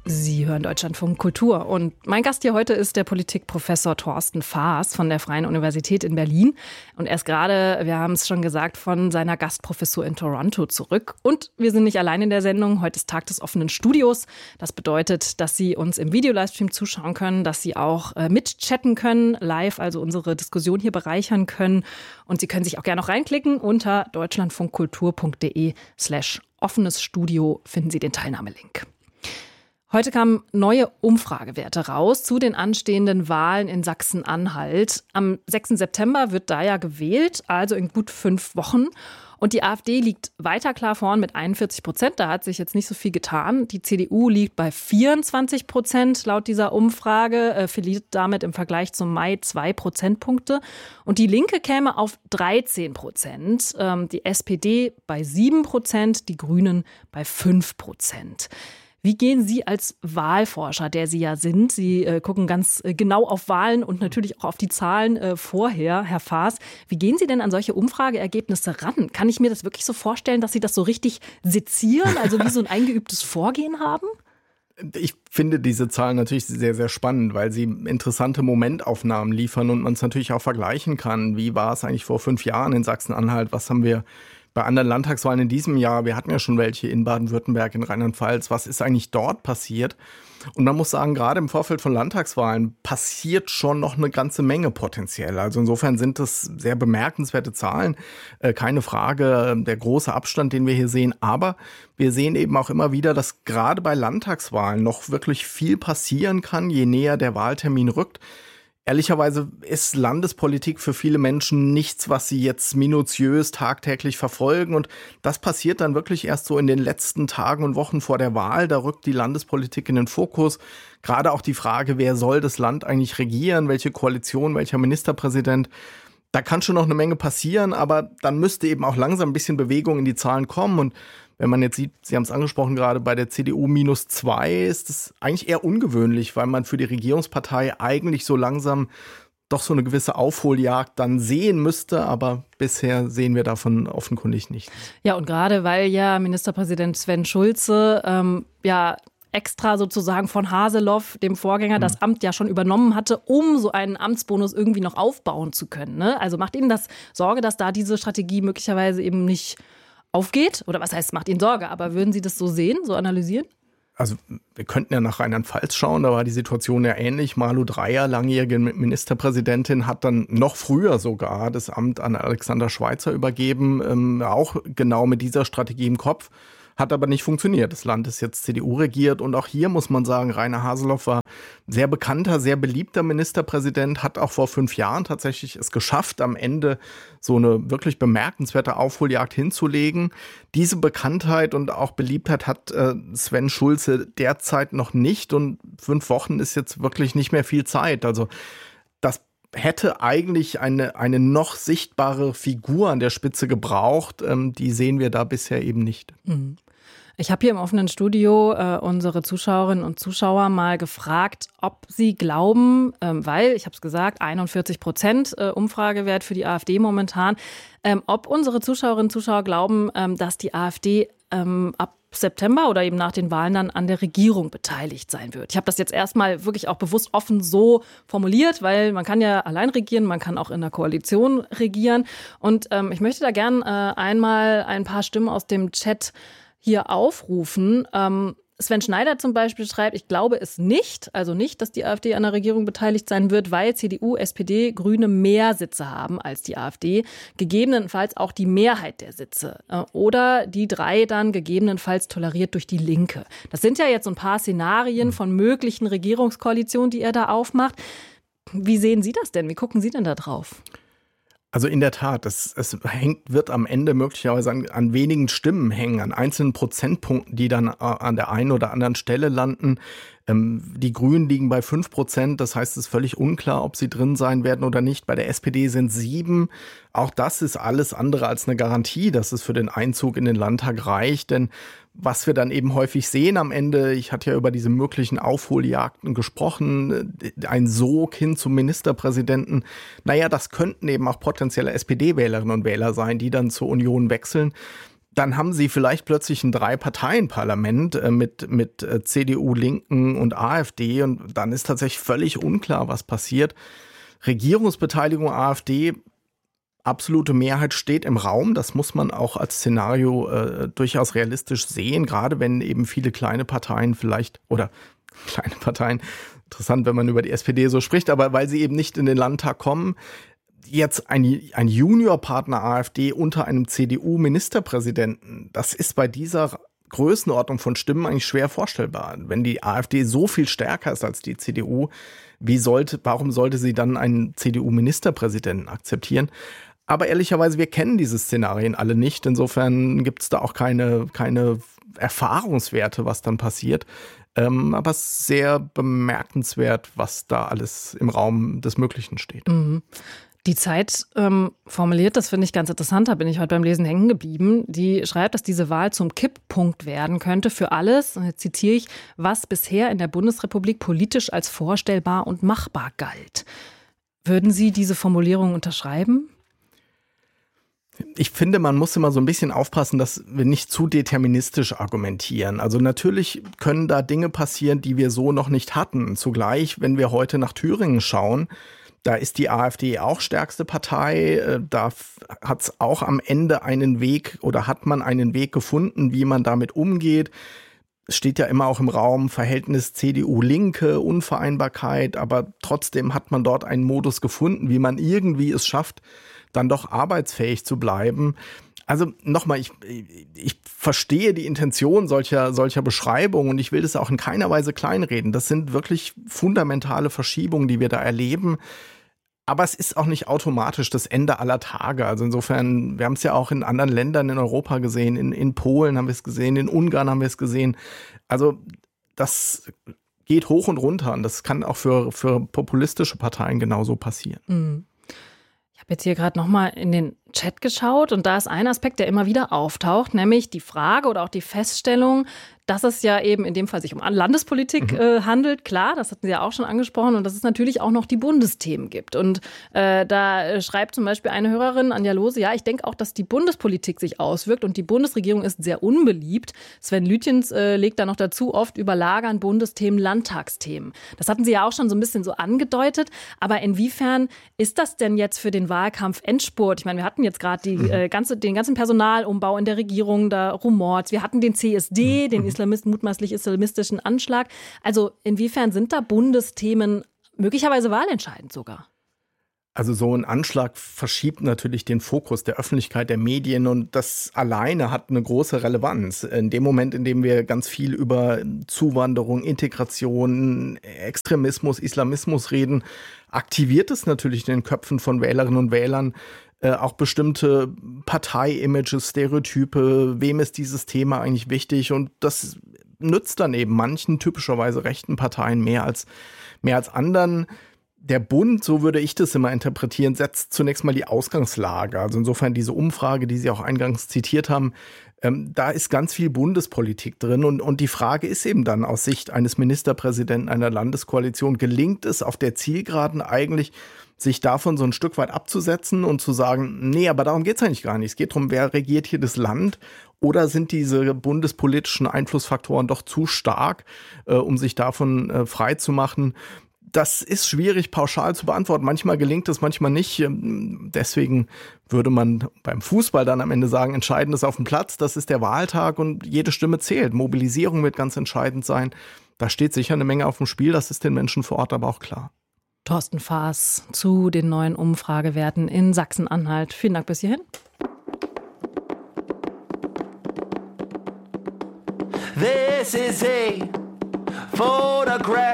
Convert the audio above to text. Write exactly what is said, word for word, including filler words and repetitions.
Sie hören Deutschlandfunk Kultur und mein Gast hier heute ist der Politikprofessor Thorsten Faas von der Freien Universität in Berlin. Und er ist gerade, wir haben es schon gesagt, von seiner Gastprofessur in Toronto zurück. Und wir sind nicht allein in der Sendung. Heute ist Tag des offenen Studios. Das bedeutet, dass Sie uns im Video-Livestream zuschauen können, dass Sie auch äh, mitchatten können, live, also unsere Diskussion hier bereichern können. Und Sie können sich auch gerne noch reinklicken. Unter deutschlandfunkkultur.de slash offenes Studio finden Sie den Teilnahmelink. Heute kamen neue Umfragewerte raus zu den anstehenden Wahlen in Sachsen-Anhalt. Am sechsten September wird da ja gewählt, also in gut fünf Wochen. Und die AfD liegt weiter klar vorn mit einundvierzig Prozent. Da hat sich jetzt nicht so viel getan. Die C D U liegt bei vierundzwanzig Prozent laut dieser Umfrage, äh, verliert damit im Vergleich zum Mai zwei Prozentpunkte. Und die Linke käme auf dreizehn Prozent. Ähm, die S P D bei sieben Prozent, die Grünen bei fünf Prozent. Wie gehen Sie als Wahlforscher, der Sie ja sind, Sie äh, gucken ganz äh, genau auf Wahlen und natürlich auch auf die Zahlen äh, vorher, Herr Faas, wie gehen Sie denn an solche Umfrageergebnisse ran? Kann ich mir das wirklich so vorstellen, dass Sie das so richtig sezieren, also wie so ein eingeübtes Vorgehen haben? Ich finde diese Zahlen natürlich sehr, sehr spannend, weil sie interessante Momentaufnahmen liefern und man es natürlich auch vergleichen kann. Wie war es eigentlich vor fünf Jahren in Sachsen-Anhalt? Was haben wir bei anderen Landtagswahlen in diesem Jahr? Wir hatten ja schon welche in Baden-Württemberg, in Rheinland-Pfalz. Was ist eigentlich dort passiert? Und man muss sagen, gerade im Vorfeld von Landtagswahlen passiert schon noch eine ganze Menge potenziell. Also insofern sind das sehr bemerkenswerte Zahlen. Äh, keine Frage, der große Abstand, den wir hier sehen. Aber wir sehen eben auch immer wieder, dass gerade bei Landtagswahlen noch wirklich viel passieren kann, je näher der Wahltermin rückt. Ehrlicherweise ist Landespolitik für viele Menschen nichts, was sie jetzt minutiös tagtäglich verfolgen. Und das passiert dann wirklich erst so in den letzten Tagen und Wochen vor der Wahl. Da rückt die Landespolitik in den Fokus. Gerade auch die Frage, wer soll das Land eigentlich regieren? Welche Koalition, welcher Ministerpräsident? Da kann schon noch eine Menge passieren, aber dann müsste eben auch langsam ein bisschen Bewegung in die Zahlen kommen. Und wenn man jetzt sieht, Sie haben es angesprochen, gerade bei der C D U minus zwei, ist das eigentlich eher ungewöhnlich, weil man für die Regierungspartei eigentlich so langsam doch so eine gewisse Aufholjagd dann sehen müsste. Aber bisher sehen wir davon offenkundig nichts. Ja, und gerade weil ja Ministerpräsident Sven Schulze ähm, ja extra sozusagen von Haseloff, dem Vorgänger, das Amt ja schon übernommen hatte, um so einen Amtsbonus irgendwie noch aufbauen zu können. Ne? Also macht Ihnen das Sorge, dass da diese Strategie möglicherweise eben nicht aufgeht? Oder was heißt, macht Ihnen Sorge? Aber würden Sie das so sehen, so analysieren? Also wir könnten ja nach Rheinland-Pfalz schauen, da war die Situation ja ähnlich. Malu Dreyer, langjährige Ministerpräsidentin, hat dann noch früher sogar das Amt an Alexander Schweitzer übergeben, ähm, auch genau mit dieser Strategie im Kopf. Hat aber nicht funktioniert. Das Land ist jetzt C D U regiert und auch hier muss man sagen, Rainer Haseloff war sehr bekannter, sehr beliebter Ministerpräsident, hat auch vor fünf Jahren tatsächlich es geschafft, am Ende so eine wirklich bemerkenswerte Aufholjagd hinzulegen. Diese Bekanntheit und auch Beliebtheit hat äh, Sven Schulze derzeit noch nicht und fünf Wochen ist jetzt wirklich nicht mehr viel Zeit. Also das hätte eigentlich eine, eine noch sichtbare Figur an der Spitze gebraucht. Ähm, die sehen wir da bisher eben nicht. Mhm. Ich habe hier im offenen Studio äh, unsere Zuschauerinnen und Zuschauer mal gefragt, ob sie glauben, ähm, weil, ich habe es gesagt, einundvierzig Prozent äh, Umfragewert für die AfD momentan, ähm, ob unsere Zuschauerinnen und Zuschauer glauben, ähm, dass die AfD ähm, ab September oder eben nach den Wahlen dann an der Regierung beteiligt sein wird. Ich habe das jetzt erstmal wirklich auch bewusst offen so formuliert, weil man kann ja allein regieren, man kann auch in der Koalition regieren. Und ähm, ich möchte da gern äh, einmal ein paar Stimmen aus dem Chat hier aufrufen. Ähm, Sven Schneider zum Beispiel schreibt, ich glaube es nicht, also nicht, dass die AfD an der Regierung beteiligt sein wird, weil C D U, S P D, Grüne mehr Sitze haben als die AfD, gegebenenfalls auch die Mehrheit der Sitze oder die drei dann gegebenenfalls toleriert durch die Linke. Das sind ja jetzt so ein paar Szenarien von möglichen Regierungskoalitionen, die er da aufmacht. Wie sehen Sie das denn? Wie gucken Sie denn da drauf? Also in der Tat, es, es hängt, wird am Ende möglicherweise an, an wenigen Stimmen hängen, an einzelnen Prozentpunkten, die dann an der einen oder anderen Stelle landen. Ähm, die Grünen liegen bei fünf Prozent, das heißt, es ist völlig unklar, ob sie drin sein werden oder nicht. Bei der S P D sind sieben. Auch das ist alles andere als eine Garantie, dass es für den Einzug in den Landtag reicht, denn was wir dann eben häufig sehen am Ende, ich hatte ja über diese möglichen Aufholjagden gesprochen, ein Sog hin zum Ministerpräsidenten. Naja, das könnten eben auch potenzielle S P D-Wählerinnen und Wähler sein, die dann zur Union wechseln. dann haben sie vielleicht plötzlich ein Drei-Parteien-Parlament äh, mit, mit äh, C D U, Linken und AfD und dann ist tatsächlich völlig unklar, was passiert. Regierungsbeteiligung AfD, absolute Mehrheit steht im Raum. Das muss man auch als Szenario äh, durchaus realistisch sehen, gerade wenn eben viele kleine Parteien vielleicht, oder kleine Parteien, interessant, wenn man über die S P D so spricht, aber weil sie eben nicht in den Landtag kommen, jetzt ein, ein Juniorpartner AfD unter einem C D U-Ministerpräsidenten, das ist bei dieser Größenordnung von Stimmen eigentlich schwer vorstellbar. Wenn die AfD so viel stärker ist als die C D U, wie sollte, warum sollte sie dann einen C D U-Ministerpräsidenten akzeptieren? Aber ehrlicherweise, wir kennen diese Szenarien alle nicht. Insofern gibt es da auch keine, keine Erfahrungswerte, was dann passiert. Ähm, aber es ist sehr bemerkenswert, was da alles im Raum des Möglichen steht. Mhm. Die Zeit ähm, formuliert, das finde ich ganz interessant, da bin ich heute beim Lesen hängen geblieben, die schreibt, dass diese Wahl zum Kipppunkt werden könnte für alles, und jetzt zitiere ich, was bisher in der Bundesrepublik politisch als vorstellbar und machbar galt. Würden Sie diese Formulierung unterschreiben? Ich finde, man muss immer so ein bisschen aufpassen, dass wir nicht zu deterministisch argumentieren. Also natürlich können da Dinge passieren, die wir so noch nicht hatten. Zugleich, wenn wir heute nach Thüringen schauen, da ist die AfD auch stärkste Partei. Da hat es auch am Ende einen Weg oder hat man einen Weg gefunden, wie man damit umgeht. Es steht ja immer auch im Raum Verhältnis C D U-Linke, Unvereinbarkeit, aber trotzdem hat man dort einen Modus gefunden, wie man irgendwie es schafft, dann doch arbeitsfähig zu bleiben. Also nochmal, ich, ich verstehe die Intention solcher, solcher Beschreibungen und ich will das auch in keiner Weise kleinreden. Das sind wirklich fundamentale Verschiebungen, die wir da erleben. Aber es ist auch nicht automatisch das Ende aller Tage. Also insofern, wir haben es ja auch in anderen Ländern in Europa gesehen. In, in Polen haben wir es gesehen, in Ungarn haben wir es gesehen. Also das geht hoch und runter und das kann auch für, für populistische Parteien genauso passieren. Mhm. Ich habe jetzt hier gerade noch mal in den Chat geschaut und da ist ein Aspekt, der immer wieder auftaucht, nämlich die Frage oder auch die Feststellung, dass es ja eben in dem Fall sich um Landespolitik mhm. äh, handelt. Klar, das hatten Sie ja auch schon angesprochen und dass es natürlich auch noch die Bundesthemen gibt. Und äh, da schreibt zum Beispiel eine Hörerin, Anja Lose, ja, ich denke auch, dass die Bundespolitik sich auswirkt und die Bundesregierung ist sehr unbeliebt. Sven Lütjens äh, legt da noch dazu, oft überlagern Bundesthemen Landtagsthemen. Das hatten Sie ja auch schon so ein bisschen so angedeutet. Aber inwiefern ist das denn jetzt für den Wahlkampf Endspurt? Ich meine, wir hatten jetzt gerade die, äh, ganze, den ganzen Personalumbau in der Regierung, da rumort. Wir hatten den C S D, den Islamist, mutmaßlich islamistischen Anschlag. Also inwiefern sind da Bundesthemen möglicherweise wahlentscheidend sogar? Also so ein Anschlag verschiebt natürlich den Fokus der Öffentlichkeit, der Medien und das alleine hat eine große Relevanz. In dem Moment, in dem wir ganz viel über Zuwanderung, Integration, Extremismus, Islamismus reden, aktiviert es natürlich in den Köpfen von Wählerinnen und Wählern äh, auch bestimmte Partei-Images, Stereotype, wem ist dieses Thema eigentlich wichtig und das nützt dann eben manchen typischerweise rechten Parteien mehr als, mehr als anderen. Der Bund, so würde ich das immer interpretieren, setzt zunächst mal die Ausgangslage. Also insofern diese Umfrage, die Sie auch eingangs zitiert haben, ähm, da ist ganz viel Bundespolitik drin. Und, und die Frage ist eben dann aus Sicht eines Ministerpräsidenten einer Landeskoalition, gelingt es auf der Zielgeraden eigentlich, sich davon so ein Stück weit abzusetzen und zu sagen, nee, aber darum geht's eigentlich gar nicht. Es geht darum, wer regiert hier das Land? Oder sind diese bundespolitischen Einflussfaktoren doch zu stark, äh, um sich davon äh, frei zu machen? Das ist schwierig pauschal zu beantworten. Manchmal gelingt es, manchmal nicht. Deswegen würde man beim Fußball dann am Ende sagen, entscheidend ist auf dem Platz. Das ist der Wahltag und jede Stimme zählt. Mobilisierung wird ganz entscheidend sein. Da steht sicher eine Menge auf dem Spiel. Das ist den Menschen vor Ort aber auch klar. Thorsten Faas zu den neuen Umfragewerten in Sachsen-Anhalt. Vielen Dank bis hierhin. This is a photograph